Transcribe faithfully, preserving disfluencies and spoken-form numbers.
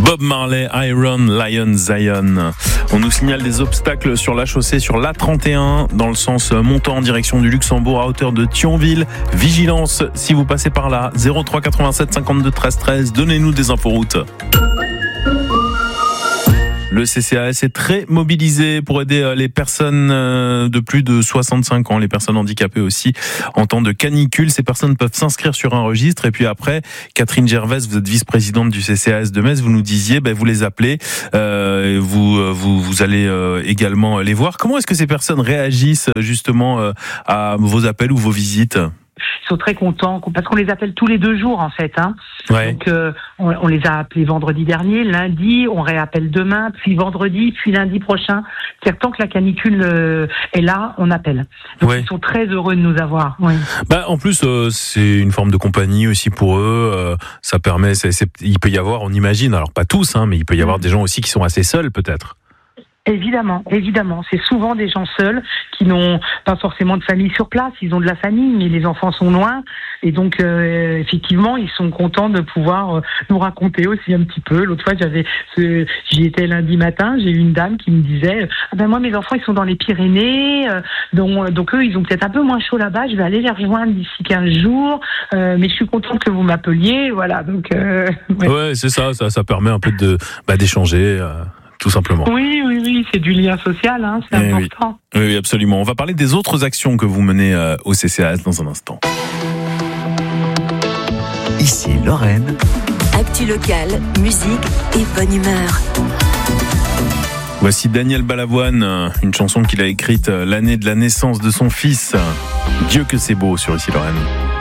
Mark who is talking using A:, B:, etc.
A: Bob Marley, Iron Lion Zion. On nous signale des obstacles sur la chaussée sur l'A trente et un dans le sens montant en direction du Luxembourg à hauteur de Thionville. Vigilance si vous passez par là. zéro trois quatre-vingt-sept cinquante-deux treize treize. Donnez-nous des inforoutes. Le C C A S est très mobilisé pour aider les personnes de plus de soixante-cinq ans, les personnes handicapées aussi, en temps de canicule. Ces personnes peuvent s'inscrire sur un registre. Et puis après, Catherine Gervais, vous êtes vice-présidente du C C A S de Metz, vous nous disiez, ben, vous les appelez, euh, vous, vous, vous allez euh, également les voir. Comment est-ce que ces personnes réagissent justement euh, à vos appels ou vos visites ?
B: Ils sont très contents parce qu'on les appelle tous les deux jours en fait. Hein.
A: Ouais.
B: Donc euh, on, on les a appelés vendredi dernier, lundi, on réappelle demain, puis vendredi, puis lundi prochain. C'est-à-dire tant que la canicule euh, est là, on appelle. Donc ouais. Ils sont très heureux de nous avoir. Oui.
A: Bah en plus euh, c'est une forme de compagnie aussi pour eux. Euh, ça permet, c'est, c'est, il peut y avoir, on imagine, alors pas tous, hein, mais il peut y avoir mmh. des gens aussi qui sont assez seuls peut-être.
B: Évidemment, évidemment. C'est souvent des gens seuls qui n'ont pas forcément de famille sur place. Ils ont de la famille, mais les enfants sont loin. Et donc, euh, effectivement, ils sont contents de pouvoir euh, nous raconter aussi un petit peu. L'autre fois, j'avais, ce, j'y étais lundi matin, j'ai eu une dame qui me disait ah ben moi, mes enfants, ils sont dans les Pyrénées. Euh, donc, donc, eux, ils ont peut-être un peu moins chaud là-bas. Je vais aller les rejoindre d'ici quinze jours. Euh, mais je suis contente que vous m'appeliez. Voilà. Donc, euh,
A: ouais. ouais, c'est ça, ça. Ça permet un peu de, bah, d'échanger. Euh... Tout simplement.
B: Oui, oui, oui, c'est du lien social, hein, c'est eh important.
A: Oui. oui, absolument. On va parler des autres actions que vous menez euh, au C C A S dans un instant.
C: Ici Lorraine.
D: Actu locale, musique et bonne humeur.
A: Voici Daniel Balavoine, une chanson qu'il a écrite l'année de la naissance de son fils. Dieu que c'est beau sur Ici Lorraine.